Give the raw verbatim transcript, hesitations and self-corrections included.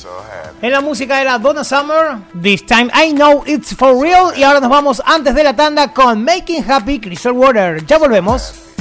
En la música era Donna Summer, This Time I Know It's For Real. Y ahora nos vamos antes de la tanda con Making Happy Crystal Water. Ya volvemos.